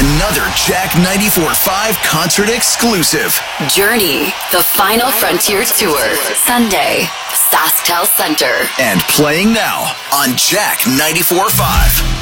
another Jack 94.5 concert exclusive. Journey, the Final Frontier Tour, Sunday, SaskTel Center. And playing now on Jack 94.5.